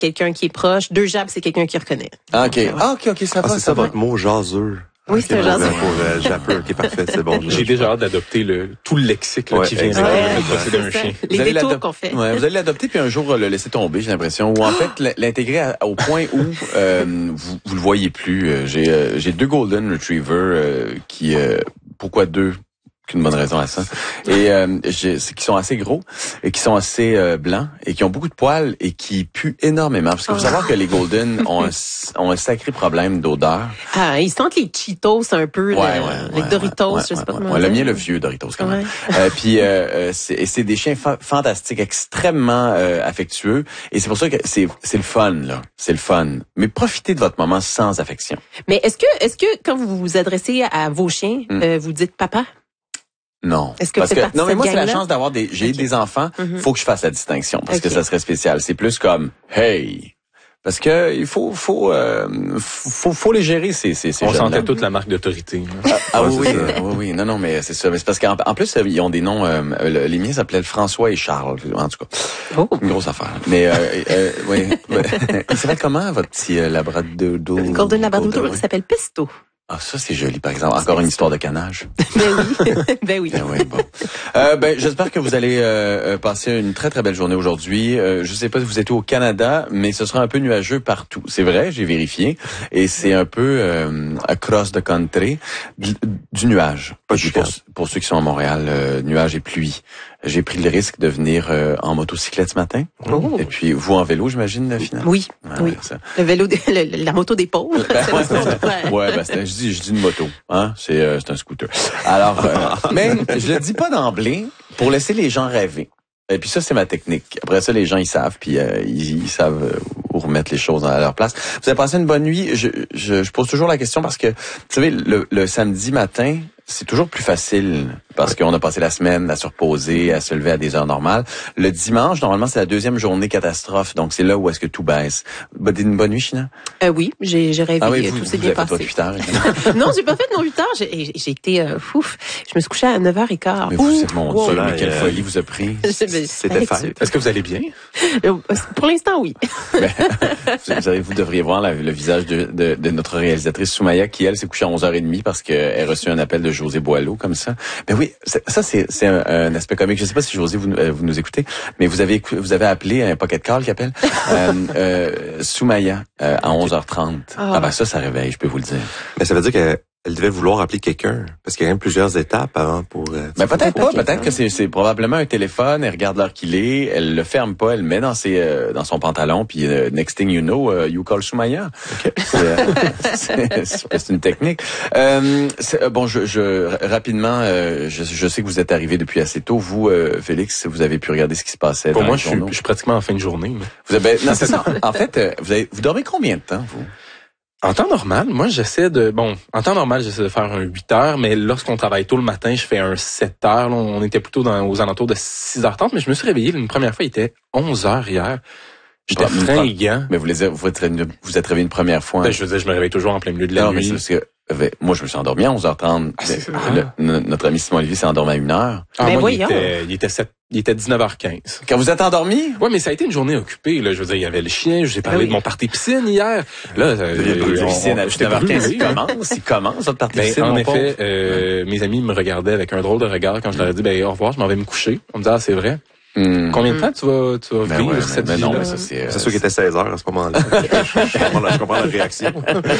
quelqu'un qui est proche. 2 jabs, c'est quelqu'un qui reconnaît. Ah, OK. Ça va. C'est ça votre mot, jaseux. Oui, c'est un jaseux. Pour japeux. OK, parfait, c'est bon. J'ai déjà hâte d'adopter tout le lexique qui vient avec le procédé d'un chien. Les détours qu'on fait. Ouais, vous allez l'adopter puis un jour le laisser tomber, j'ai l'impression. Ou en fait, l'intégrer au point où vous le voyez plus. J'ai 2 Golden Retrievers qui... pourquoi 2? Une bonne raison à ça. Et c'est qui sont assez gros et qui sont assez blancs et qui ont beaucoup de poils et qui puent énormément. Parce qu'il faut savoir que les Golden ont un sacré problème d'odeur. Ah, ils sentent les Cheetos un peu, les Doritos, je sais pas comment le mien, le vieux Doritos quand même. Puis c'est des chiens fantastiques, extrêmement affectueux. Et c'est pour ça que c'est le fun, là. C'est le fun. Mais profitez de votre moment sans affection. Mais est-ce que quand vous vous adressez à vos chiens, vous dites papa? Non. Est-ce que non, mais moi, c'est la chance d'avoir j'ai des enfants. Faut que je fasse la distinction parce que ça serait spécial. C'est plus comme, hey. Parce que il faut les gérer, ces on sentait toute la marque d'autorité. Oui. Non, mais c'est ça. Mais c'est parce qu'en plus, ils ont des noms, les miens s'appelaient François et Charles, en tout cas. Une grosse affaire. Mais, oui. Il s'appelle comment, votre petit labradoodle? Le Golden Labradoodle, il s'appelle Pesto. Ah, ça, c'est joli, par exemple. Encore une histoire de canage. Ben oui. Bon. J'espère que vous allez passer une très, très belle journée aujourd'hui. Je sais pas si vous êtes au Canada, mais ce sera un peu nuageux partout. C'est vrai, j'ai vérifié. Et c'est un peu across the country du nuage. Pour ceux qui sont à Montréal, nuage et pluie. J'ai pris le risque de venir en motocyclette ce matin. Oh. Et puis, vous en vélo, j'imagine, finalement? Oui, oui. Ça. Le vélo, la moto des pauvres. Je dis une moto, hein. C'est un scooter. Alors, mais je le dis pas d'emblée pour laisser les gens rêver. Et puis ça, c'est ma technique. Après ça, les gens, ils savent, puis ils savent où remettre les choses à leur place. Vous avez passé une bonne nuit. Je pose toujours la question parce que, vous savez, le samedi matin, c'est toujours plus facile parce qu'on a passé la semaine à se reposer, à se lever à des heures normales. Le dimanche, normalement, c'est la 2e journée catastrophe. Donc, c'est là où est-ce que tout baisse. Une bonne nuit, China? Oui, j'ai rêvé. Tout s'est bien passé. Vous avez fait 8 heures. Non, j'ai pas fait non 8 heures. J'ai été fouf. Je me suis couchée à 9h15. Mais vous êtes mon Dieu, mais quelle folie vous a pris. C'était fête. Est-ce que vous allez bien? Pour l'instant, oui. Vous devriez voir le visage de notre réalisatrice Soumaya qui, elle, s'est couchée à 11h30 parce qu'elle a reçu un appel de José Boileau comme ça. Ben oui, ça c'est un aspect comique. Je sais pas si José vous nous écoutez, mais vous avez appelé un pocket call qui appelle Soumaya à 11h30. Ça réveille, je peux vous le dire. Mais ça veut dire qu'elle devait vouloir appeler quelqu'un parce qu'il y a quand même plusieurs étapes avant pour. Peut-être pas. Peut-être que c'est probablement un téléphone. Elle regarde l'heure qu'il est. Elle le ferme pas. Elle le met dans son pantalon. Puis next thing you know, you call Soumaya. Okay. C'est une technique. Rapidement, je sais que vous êtes arrivé depuis assez tôt. Vous, Félix, vous avez pu regarder ce qui se passait. Pour moi, je suis pratiquement en fin de journée. Non, c'est ça. En fait, vous dormez combien de temps, vous? En temps normal, moi, j'essaie de faire un 8 heures, mais lorsqu'on travaille tôt le matin, je fais un 7 heures. Là, on était plutôt aux alentours de 6h30, mais je me suis réveillé une première fois, il était 11 heures hier. J'étais fringant. Mais vous êtes réveillé une première fois. Ben, je veux dire, je me réveille toujours en plein milieu de la nuit. Mais c'est parce que, moi, je me suis endormi à 11h30. Notre ami Simon Olivier s'est endormi à 1h. Moi, il était 19h15. Quand vous êtes endormi? Ouais, mais ça a été une journée occupée, là. Je veux dire, il y avait le chien, je vous ai parlé de mon party piscine hier. Là, piscine à 19h15, il commence votre party piscine. En effet, mes amis me regardaient avec un drôle de regard quand je leur ai dit, au revoir, je m'en vais me coucher. On me dit, c'est vrai. Combien de temps tu vas vivre cette vie-là? Non, mais ça, c'est sûr qu'il était 16h à ce moment-là. Je comprends la réaction.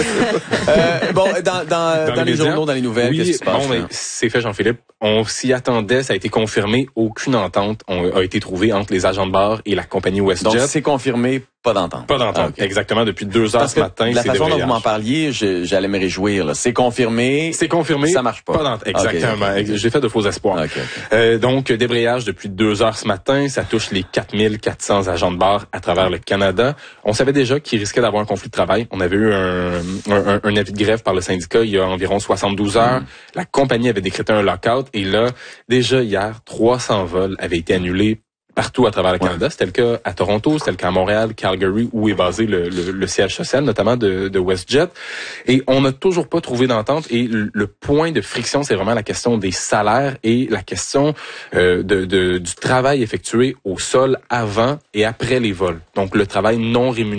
Dans les journaux, dans les nouvelles, qu'est-ce qui se passe? C'est fait, Jean-Philippe. On s'y attendait, ça a été confirmé. Aucune entente a été trouvée entre les agents de bar et la compagnie WestJet. Donc, c'est confirmé, pas d'entente. Pas d'entente, okay. Exactement. Depuis 2 heures ce matin, la façon dont vous m'en parliez, j'allais me réjouir. Là. C'est confirmé. Ça marche pas. Pas d'entente, exactement. Okay. J'ai fait de faux espoirs. Okay. Donc, débrayage depuis 2 heures ce matin. Ça touche les 4400 agents de bar à travers le Canada. On savait déjà qu'il risquait d'avoir un conflit de travail. On avait eu un avis de grève par le syndicat il y a environ 72 heures. La compagnie avait décrété un lockout. Et là, déjà hier, 300 vols avaient été annulés partout à travers le Canada. C'était le cas à Toronto, c'était le cas à Montréal, Calgary, où est basé le siège social, notamment de WestJet. Et on n'a toujours pas trouvé d'entente. Et le point de friction, c'est vraiment la question des salaires et la question du travail effectué au sol avant et après les vols. Donc, le travail non rémunéré.